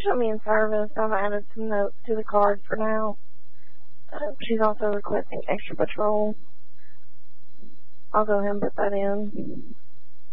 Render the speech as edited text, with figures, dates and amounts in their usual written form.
show me in service. I've added some notes to the card for now. She's also requesting extra patrol. I'll go ahead and put that in.